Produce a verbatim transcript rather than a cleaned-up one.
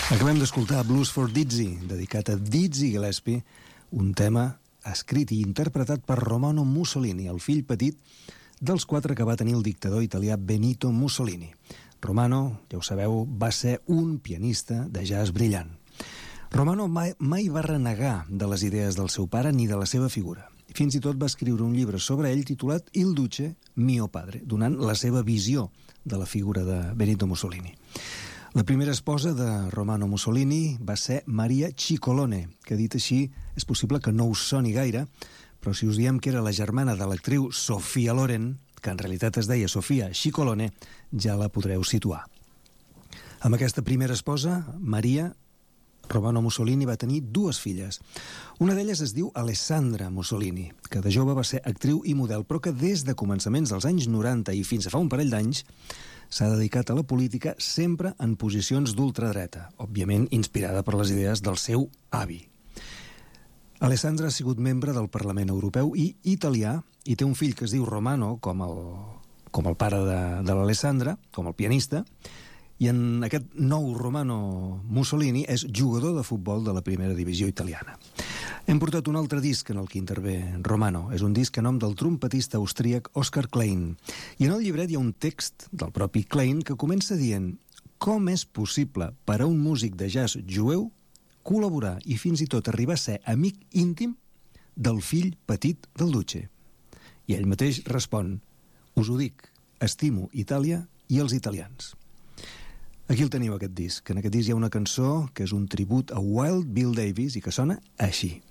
Acabem d'escoltar Blues for Dizzy, dedicat a Dizzy Gillespie, un tema escrit i interpretat per Romano Mussolini, el fill petit dels quatre que va tenir el dictador italià Benito Mussolini. Romano, ja ho sabeu, va ser un pianista de jazz brillant. Romano mai, mai va renegar de les idees del seu pare ni de la seva figura. Fins i tot va escriure un llibre sobre ell titulat Il Duce, mio padre, donant la seva visió de la figura de Benito Mussolini. La primera esposa de Romano Mussolini va ser Maria Ciccolone, que dit així és possible que no us soni gaire, però si us diem que era la germana de l'actriu Sofia Loren, que en realitat es deia Sofia Ciccolone, ja la podreu situar. Amb aquesta primera esposa, Maria, Romano Mussolini va tenir dues filles. Una d'elles es diu Alessandra Mussolini, que de jove va ser actriu i model, però que des de començaments dels anys noranta i fins a fa un parell d'anys s'ha dedicat a la política sempre en posicions d'ultradreta, òbviament inspirada per les idees del seu avi. Alessandra ha sigut membre del Parlament Europeu i italià i té un fill que es diu Romano, com el, com el pare de, de l'Alessandra, com el pianista, i en aquest nou Romano Mussolini és jugador de futbol de la primera divisió italiana. Hem portat un altre disc en el que intervé Romano. És un disc a nom del trompetista austríac Oskar Klein. I en el llibret hi ha un text del propi Klein que comença dient com és possible per a un músic de jazz jueu col·laborar i fins i tot arribar a ser amic íntim del fill petit del Duce. I ell mateix respon: us ho dic, estimo Itàlia i els italians. Aquí el teniu, aquest disc. En aquest disc hi ha una cançó que és un tribut a Wild Bill Davis i que sona així.